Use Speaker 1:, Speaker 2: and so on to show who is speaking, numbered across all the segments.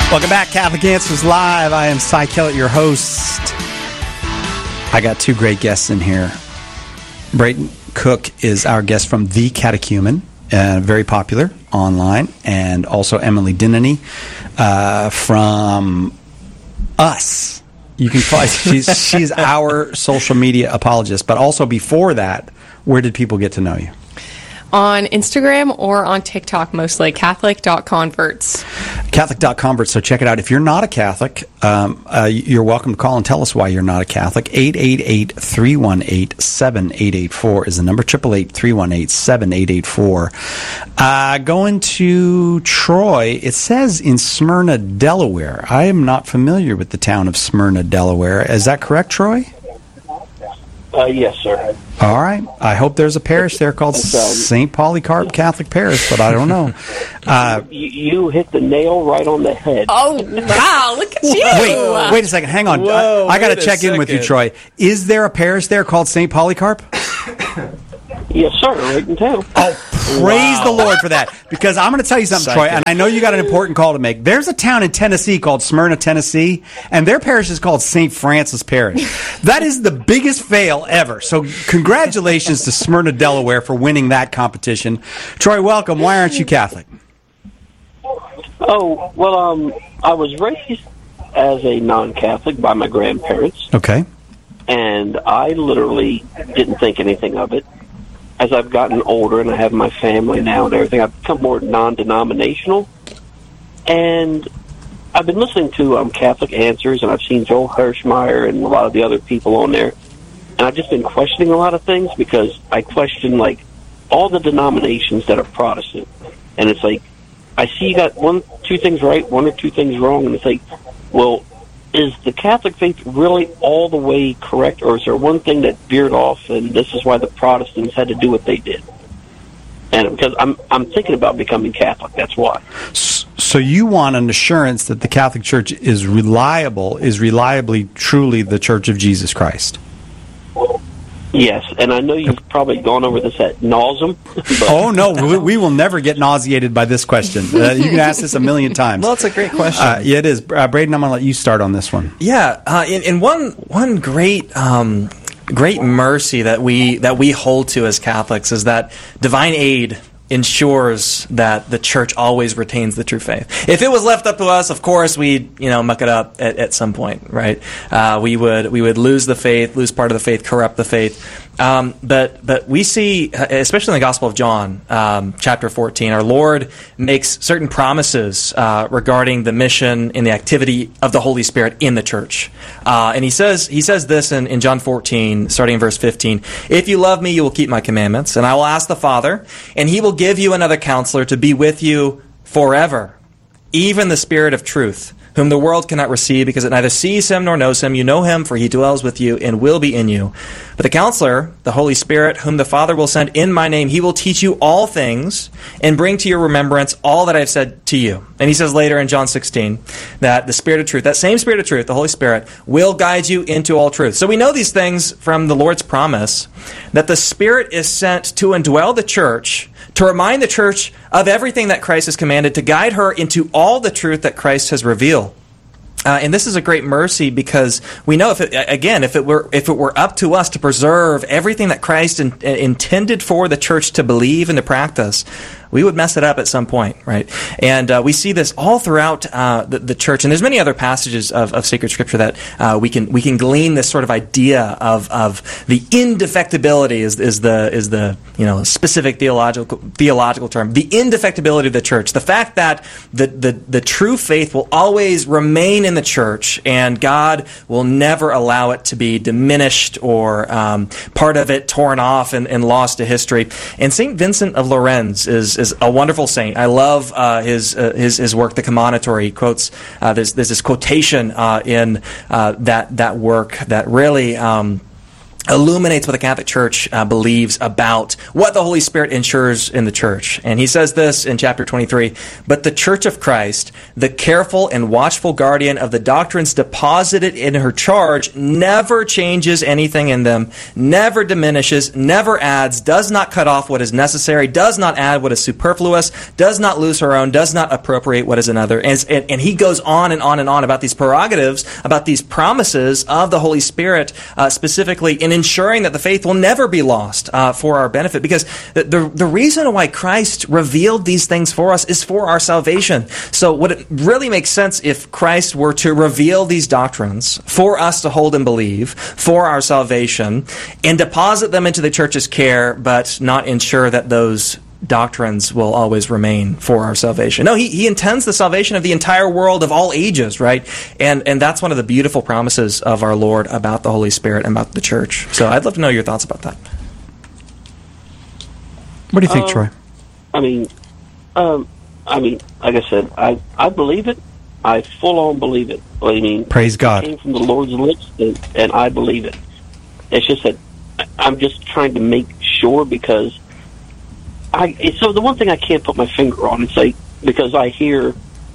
Speaker 1: Welcome back, Catholic Answers Live. I am Cy Kellett, your host. I got two great guests in here. Brayton Cook is our guest from The Catechumen, very popular online, and also Emily Dinany from Us. You can find she's our social media apologist. But also before that, where did people get to know you?
Speaker 2: On Instagram or on TikTok, mostly. Catholic.converts.
Speaker 1: Catholic.converts, so check it out. If you're not a Catholic, you're welcome to call and tell us why you're not a Catholic. 888-318-7884 is the number. 888-318-7884. Going to Troy, it says in Smyrna, Delaware. I am not familiar with the town of Smyrna, Delaware. Is that correct, Troy?
Speaker 3: Yes, sir.
Speaker 1: All right. I hope there's a parish there called St. Polycarp Catholic Parish, but I don't know.
Speaker 3: You hit the nail right on the head.
Speaker 2: Oh, wow. Look at you.
Speaker 1: Wait a second. Hang on.
Speaker 4: Whoa,
Speaker 1: I got to check in with you, Troy. Is there a parish there called St. Polycarp?
Speaker 3: Yes, sir. Right in town.
Speaker 1: Oh, praise the Lord for that. Because I'm going to tell you something, Troy, and I know you got an important call to make. There's a town in Tennessee called Smyrna, Tennessee, and their parish is called St. Francis Parish. That is the biggest fail ever. So congratulations to Smyrna, Delaware for winning that competition. Troy, welcome. Why aren't you Catholic?
Speaker 3: Oh, well, I was raised as a non-Catholic by my grandparents.
Speaker 1: Okay.
Speaker 3: And I literally didn't think anything of it. As I've gotten older and I have my family now and everything, I've become more non-denominational. And I've been listening to Catholic Answers, and I've seen Joel Hirschmeyer and a lot of the other people on there. And I've just been questioning a lot of things because I question, like, all the denominations that are Protestant. And it's like, I see you got two things right, one or two things wrong, and it's like, well, is the Catholic faith really all the way correct, or is there one thing that veered off, and this is why the Protestants had to do what they did? And because I'm thinking about becoming Catholic, that's why.
Speaker 1: So you want an assurance that the Catholic Church is reliably, truly the Church of Jesus Christ?
Speaker 3: Yes, and I know you've probably gone over this ad nauseum.
Speaker 1: Oh, no, we will never get nauseated by this question. You can ask this a million times.
Speaker 4: Well, it's a great question.
Speaker 1: Yeah, it is. Braden, I'm going to let you start on this one.
Speaker 4: Yeah, in one great mercy that we hold to as Catholics is that divine aid ensures that the Church always retains the true faith. If it was left up to us, of course, we'd muck it up at some point, right? We would lose the faith, lose part of the faith, corrupt the faith. But we see, especially in the Gospel of John, chapter 14, our Lord makes certain promises regarding the mission and the activity of the Holy Spirit in the Church. And he says this in John 14, starting in verse 15, "If you love me, you will keep my commandments, and I will ask the Father, and he will give you another counselor to be with you forever, even the Spirit of truth, whom the world cannot receive because it neither sees him nor knows him. You know him, for he dwells with you and will be in you. But the Counselor, the Holy Spirit, whom the Father will send in my name, he will teach you all things and bring to your remembrance all that I have said to you." And he says later in John 16 that the Spirit of truth, that same Spirit of truth, the Holy Spirit, will guide you into all truth. So we know these things from the Lord's promise that the Spirit is sent to indwell the Church, to remind the Church of everything that Christ has commanded, to guide her into all the truth that Christ has revealed. And this is a great mercy because we know if it were up to us to preserve everything that Christ intended for the Church to believe and to practice, we would mess it up at some point, right? And we see this all throughout the Church, and there's many other passages of sacred Scripture that we can glean this sort of idea of the indefectibility is the specific theological term, the indefectibility of the Church, the fact that the true faith will always remain in the Church, and God will never allow it to be diminished or part of it torn off and lost to history. And St. Vincent of Lorraine is a wonderful saint. I love his work, the Commonatory. He quotes there's this quotation in that work that really illuminates what the Catholic Church believes about what the Holy Spirit ensures in the Church. And he says this in chapter 23, "But the Church of Christ, the careful and watchful guardian of the doctrines deposited in her charge, never changes anything in them, never diminishes, never adds, does not cut off what is necessary, does not add what is superfluous, does not lose her own, does not appropriate what is another." And he goes on and on and on about these prerogatives, about these promises of the Holy Spirit, specifically in ensuring that the faith will never be lost for our benefit. Because the reason why Christ revealed these things for us is for our salvation. So would it really make sense if Christ were to reveal these doctrines for us to hold and believe for our salvation and deposit them into the Church's care, but not ensure that those doctrines will always remain for our salvation? No, he intends the salvation of the entire world of all ages, right? And that's one of the beautiful promises of our Lord about the Holy Spirit and about the Church. So I'd love to know your thoughts about that.
Speaker 1: What do you think, Troy?
Speaker 3: I mean, like I said, I believe it. I full on believe it. I mean,
Speaker 1: praise God.
Speaker 3: It came from the Lord's lips, and I believe it. It's just that I'm just trying to make sure, because so the one thing I can't put my finger on is like, because I hear,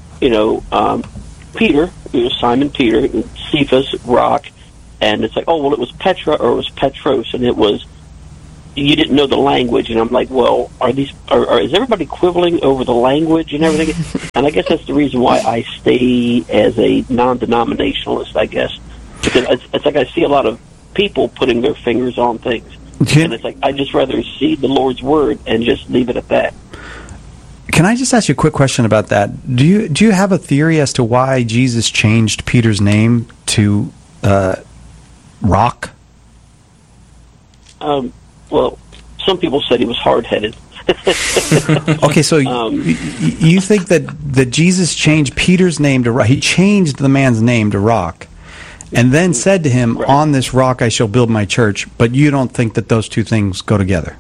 Speaker 3: Peter, Simon Peter, Cephas, rock, and it's like, oh, well, it was Petra or it was Petros, and it was, you didn't know the language, and I'm like, well, is everybody quibbling over the language and everything? And I guess that's the reason why I stay as a non-denominationalist, I guess, because it's like I see a lot of people putting their fingers on things. And it's like, I'd just rather see the Lord's word and just leave it at that.
Speaker 1: Can I just ask you a quick question about that? Do you have a theory as to why Jesus changed Peter's name to Rock?
Speaker 3: Well, some people said he was hard-headed.
Speaker 1: Okay, so you think that Jesus changed Peter's name to Rock? He changed the man's name to Rock, and then said to him, right, "On this rock I shall build my church." But you don't think that those two things go together?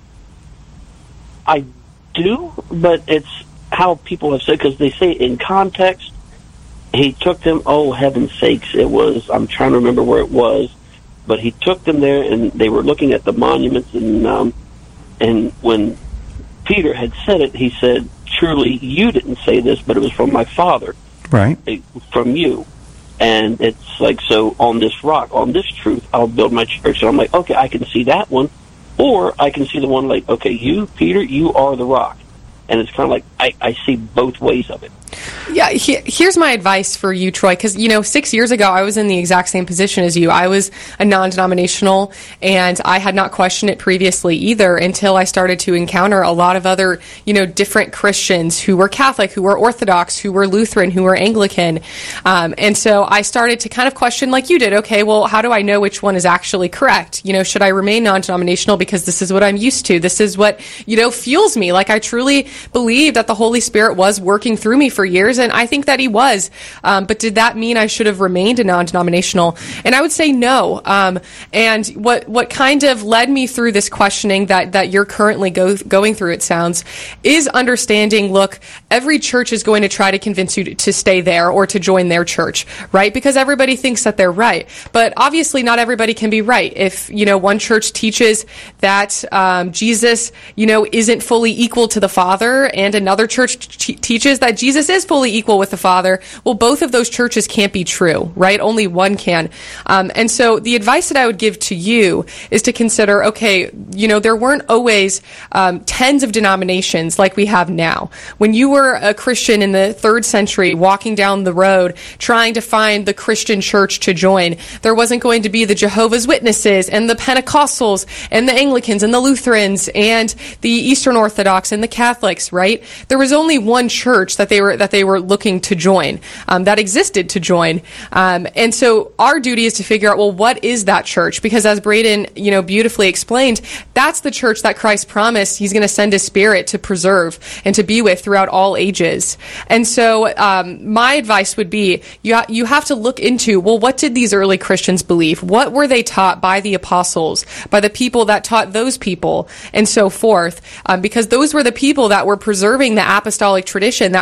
Speaker 3: I do, but it's how people have said, because they say in context, he took them, oh, heaven's sakes, it was, I'm trying to remember where it was, but he took them there, and they were looking at the monuments, and when Peter had said it, he said, "Truly, you didn't say this, but it was from my Father."
Speaker 1: Right.
Speaker 3: From you. And it's like, so on this rock, on this truth, I'll build my church. And I'm like, okay, I can see that one. Or I can see the one like, okay, you, Peter, you are the rock. And it's kind of like, I see both ways of it.
Speaker 2: Yeah, here's my advice for you, Troy, because, 6 years ago, I was in the exact same position as you. I was a non-denominational, and I had not questioned it previously either until I started to encounter a lot of other, different Christians who were Catholic, who were Orthodox, who were Lutheran, who were Anglican. And so I started to kind of question, like you did, okay, well, how do I know which one is actually correct? Should I remain non-denominational because this is what I'm used to? This is what, fuels me. Like, I truly believe that the Holy Spirit was working through me for years, and I think that he was. But did that mean I should have remained a non-denominational? And I would say no. And what kind of led me through this questioning that you're currently going through, it sounds, is understanding, look, every church is going to try to convince you to stay there or to join their church, right? Because everybody thinks that they're right. But obviously not everybody can be right. If, one church teaches that Jesus, isn't fully equal to the Father, and another church teaches that Jesus is fully equal with the Father, well, both of those churches can't be true, right? Only one can. And so the advice that I would give to you is to consider, okay, there weren't always tens of denominations like we have now. When you were a Christian in the 3rd century, walking down the road, trying to find the Christian church to join, there wasn't going to be the Jehovah's Witnesses and the Pentecostals and the Anglicans and the Lutherans and the Eastern Orthodox and the Catholics, right? There was only one church that they were looking to join, that existed to join. And so our duty is to figure out, well, what is that church? Because as Braden, beautifully explained, that's the church that Christ promised he's going to send his Spirit to preserve and to be with throughout all ages. And so my advice would be, you have to look into, well, what did these early Christians believe? What were they taught by the apostles, by the people that taught those people, and so forth? Because those were the people that were preserving the apostolic tradition that was handed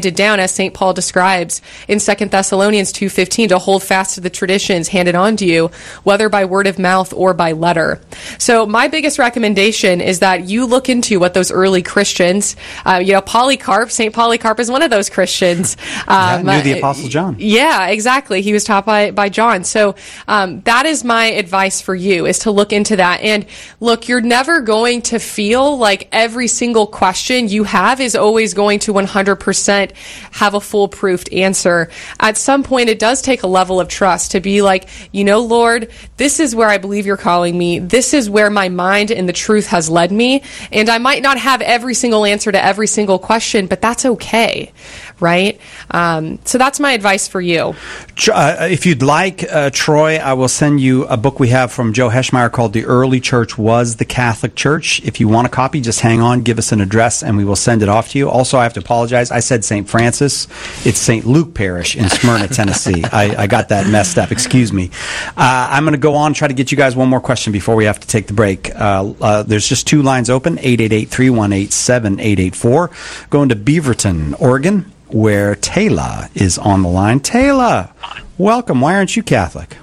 Speaker 2: handed down, as St. Paul describes in 2 Thessalonians 2:15, to hold fast to the traditions handed on to you, whether by word of mouth or by letter. So my biggest recommendation is that you look into what those early Christians, Polycarp, St. Polycarp is one of those Christians.
Speaker 1: Knew the Apostle John.
Speaker 2: Yeah, exactly. He was taught by John. So that is my advice for you, is to look into that. And look, you're never going to feel like every single question you have is always going to 100% have a foolproof answer. At some point, it does take a level of trust to be like, Lord, this is where I believe you're calling me. This is where my mind and the truth has led me. And I might not have every single answer to every single question, but that's okay. Right? So that's my advice for you.
Speaker 1: If you'd like, Troy, I will send you a book we have from Joe Heschmeyer called The Early Church Was the Catholic Church. If you want a copy, just hang on, give us an address, and we will send it off to you. Also, I have to apologize. I said St. Francis. It's St. Luke Parish in Smyrna, Tennessee. I got that messed up. Excuse me. I'm going to go on and try to get you guys one more question before we have to take the break. There's just 2 lines open, 888-318-7884. Going to Beaverton, Oregon, where Taylor is on the line. Taylor, welcome. Why aren't you Catholic?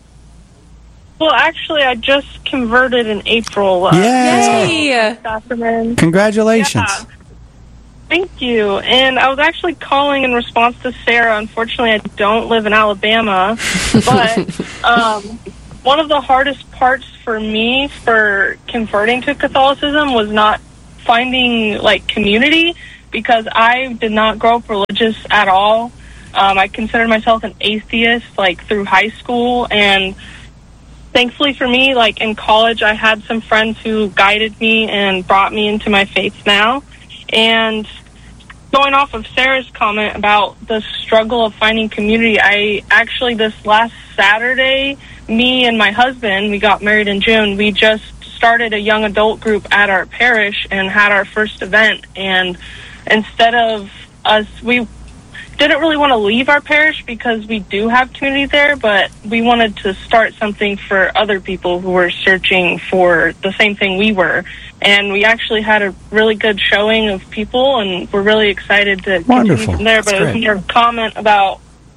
Speaker 5: Well, actually, I just converted in April.
Speaker 2: Yay!
Speaker 1: Congratulations.
Speaker 5: Yeah. Thank you. And I was actually calling in response to Sarah. Unfortunately, I don't live in Alabama. But one of the hardest parts for me for converting to Catholicism was not finding, community, because I did not grow up religious at all. I considered myself an atheist, through high school. And thankfully for me, in college, I had some friends who guided me and brought me into my faith now. And going off of Sarah's comment about the struggle of finding community, I actually, this last Saturday, me and my husband, we got married in June, we just started a young adult group at our parish and had our first event. And instead of us, we didn't really want to leave our parish because we do have community there, but we wanted to start something for other people who were searching for the same thing we were. And we actually had a really good showing of people, and we're really excited to continue from there. But it was your comment about,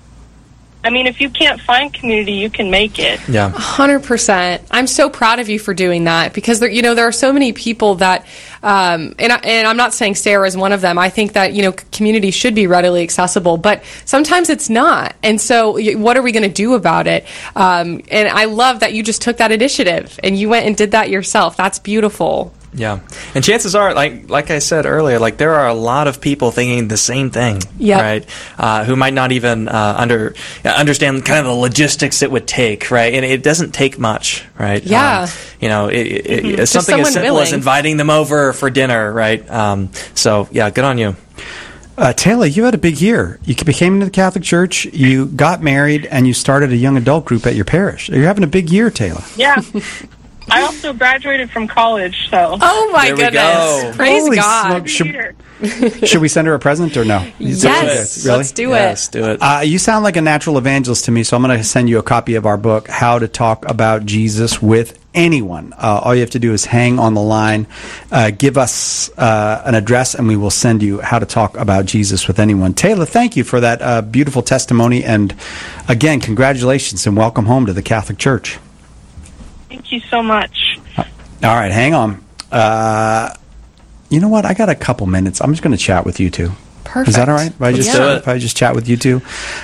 Speaker 5: if you can't find community, you can make it.
Speaker 2: Yeah, 100%. I'm so proud of you for doing that, because there are so many people that, and I'm not saying Sarah is one of them. I think that community should be readily accessible, but sometimes it's not. And so, what are we going to do about it? And I love that you just took that initiative and you went and did that yourself. That's beautiful.
Speaker 4: Yeah. And chances are, like I said earlier, there are a lot of people thinking the same thing, right? Who might not even understand kind of the logistics it would take, right? And it doesn't take much, right?
Speaker 2: Yeah.
Speaker 4: It's something as simple as inviting them over for dinner, right? So, yeah, good on you.
Speaker 1: Taylor, you had a big year. You came into the Catholic Church, you got married, and you started a young adult group at your parish. You're having a big year, Taylor.
Speaker 5: Yeah. I also graduated from college, so.
Speaker 2: Oh, my goodness. Praise
Speaker 1: Holy
Speaker 2: God.
Speaker 1: Should we send her a present or no?
Speaker 2: Yes.
Speaker 1: Really?
Speaker 2: Let's do it.
Speaker 4: Yes, do it.
Speaker 1: You sound like a natural evangelist to me, so I'm going to send you a copy of our book, How to Talk About Jesus with Anyone. All you have to do is hang on the line, give us an address, and we will send you How to Talk About Jesus with Anyone. Taylor, thank you for that beautiful testimony, and again, congratulations and welcome home to the Catholic Church.
Speaker 5: Thank you so much.
Speaker 1: All right, hang on. You know what? I got a couple minutes. I'm just going to chat with you two.
Speaker 2: Perfect.
Speaker 1: Is that all right? If I just chat with you two?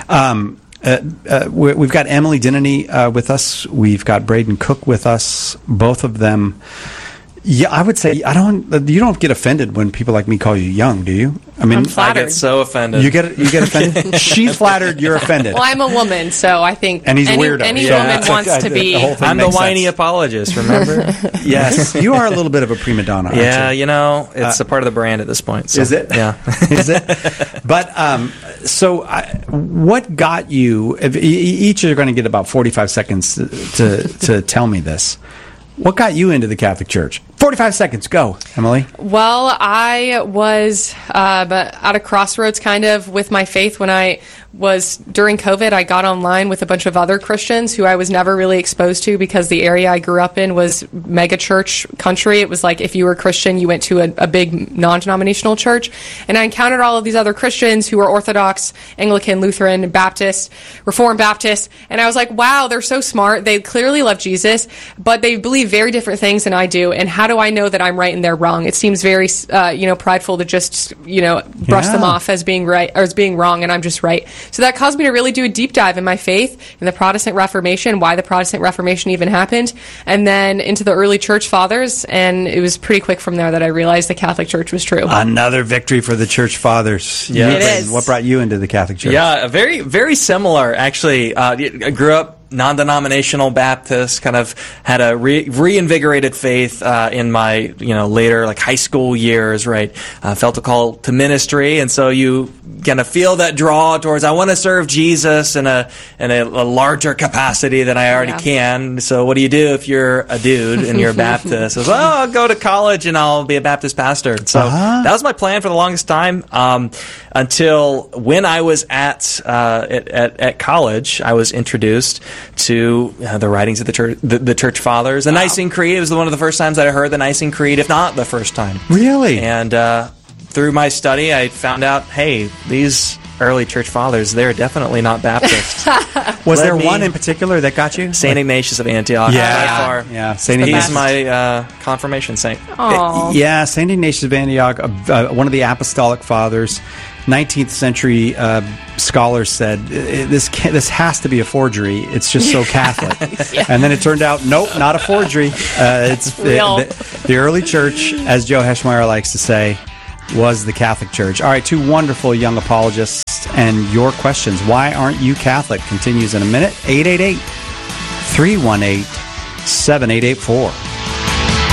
Speaker 1: We've got Emily Dinnany with us. We've got Braden Cook with us. Both of them. Yeah, I would say you don't get offended when people like me call you young, do you?
Speaker 2: I'm flattered.
Speaker 4: I get so offended.
Speaker 1: You get offended? She's flattered, you're offended.
Speaker 2: Well, I'm a woman, so I think
Speaker 1: and he's weirdo.
Speaker 2: Any woman wants to be.
Speaker 4: I'm the whiny apologist, remember?
Speaker 1: Yes. You are a little bit of a prima donna, aren't you?
Speaker 4: It's a part of the brand at this point. So,
Speaker 1: is it?
Speaker 4: Yeah.
Speaker 1: Is it? But, what got you, each are going to get about 45 seconds to tell me this. What got you into the Catholic Church? 45 seconds. Go, Emily.
Speaker 2: Well, I was at a crossroads kind of with my faith when I was during COVID. I got online with a bunch of other Christians who I was never really exposed to because the area I grew up in was mega church country. It was like if you were a Christian, you went to a big non-denominational church. And I encountered all of these other Christians who were Orthodox, Anglican, Lutheran, Baptist, Reformed Baptist. And I was like, wow, they're so smart. They clearly love Jesus, but they believe very different things than I do. And how do I know that I'm right and they're wrong? It seems very, prideful to just, brush them off as being right or as being wrong, and I'm just right. So that caused me to really do a deep dive in my faith, in the Protestant Reformation, why the Protestant Reformation even happened, and then into the early church fathers. And it was pretty quick from there that I realized the Catholic Church was true.
Speaker 1: Another victory for the church fathers.
Speaker 4: Yeah,
Speaker 2: it is.
Speaker 1: What brought you into the Catholic Church?
Speaker 4: Yeah, very, very similar, actually. I grew up non-denominational Baptist, kind of had a reinvigorated faith in my later like high school years, right? Felt a call to ministry, and so you kind of feel that draw towards I want to serve Jesus in a larger capacity than I already can. So what do you do if you're a dude and you're a Baptist? I was, I'll go to college and I'll be a Baptist pastor. So that was my plan for the longest time until when I was at college, I was introduced to the writings of the church fathers. The Nicene Creed was one of the first times that I heard the Nicene Creed, if not the first time.
Speaker 1: Really?
Speaker 4: And through my study, I found out, hey, these early church fathers, they're definitely not Baptist.
Speaker 1: Was there one in particular that got you?
Speaker 4: St. Ignatius of Antioch.
Speaker 1: Yeah.
Speaker 4: By far.
Speaker 1: Yeah. St. Ignatius.
Speaker 4: He's my confirmation saint.
Speaker 1: Yeah, St. Ignatius of Antioch, one of the apostolic fathers. 19th century scholars said this has to be a forgery. It's just so Catholic. And then it turned out, nope, not a forgery. The early church, as Joe Heschmeyer likes to say, was the Catholic Church. All right, two wonderful young apologists, and your questions. Why aren't you Catholic? Continues in a minute. 888-318-7884.